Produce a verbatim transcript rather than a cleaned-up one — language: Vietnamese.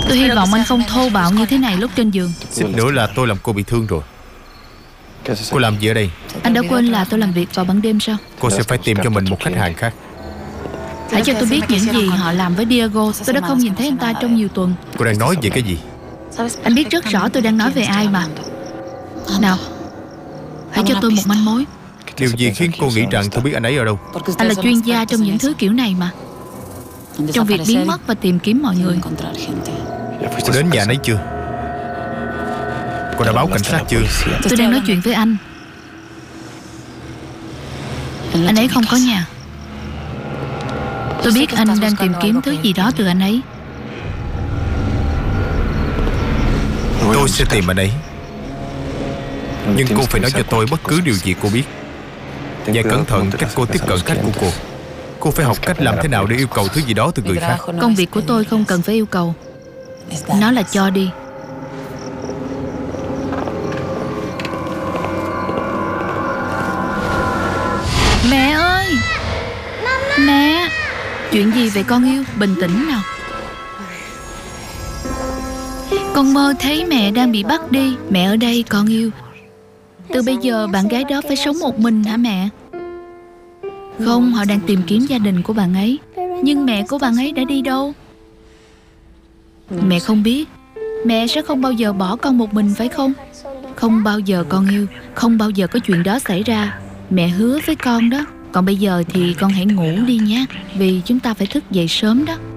Tôi hy vọng anh không thô bạo như thế này lúc trên giường. Xích nữa là tôi làm cô bị thương rồi. Cô làm gì ở đây? Anh đã quên là tôi làm việc vào ban đêm sao? Cô sẽ phải tìm cho mình một khách hàng khác. Hãy cho tôi biết những gì họ làm với Diego. Tôi đã không nhìn thấy anh ta trong nhiều tuần. Cô đang nói về cái gì? Anh biết rất rõ tôi đang nói về ai mà. Nào, hãy cho tôi một manh mối. Điều gì khiến cô nghĩ rằng tôi biết anh ấy ở đâu? Anh là chuyên gia trong những thứ kiểu này mà. Trong việc biến mất và tìm kiếm mọi người. Cô đến nhà anh ấy chưa? Cô đã báo cảnh sát chưa? Tôi đang nói chuyện với anh. Anh ấy không có nhà. Tôi biết anh đang tìm kiếm thứ gì đó từ anh ấy. Tôi sẽ tìm anh ấy. Nhưng cô phải nói cho tôi bất cứ điều gì cô biết. Và cẩn thận cách cô tiếp cận khách của cô. Cô phải học cách làm thế nào để yêu cầu thứ gì đó từ người khác. Công việc của tôi không cần phải yêu cầu. Nó là cho đi. Mẹ ơi! Mẹ! Chuyện gì vậy con yêu? Bình tĩnh nào. Con mơ thấy mẹ đang bị bắt đi. Mẹ ở đây con yêu. Từ bây giờ bạn gái đó phải sống một mình hả mẹ? Không, họ đang tìm kiếm gia đình của bạn ấy. Nhưng mẹ của bạn ấy đã đi đâu? Mẹ không biết. Mẹ sẽ không bao giờ bỏ con một mình phải không? Không bao giờ con yêu. Không bao giờ có chuyện đó xảy ra. Mẹ hứa với con đó. Còn bây giờ thì con hãy ngủ đi nhé. Vì chúng ta phải thức dậy sớm đó.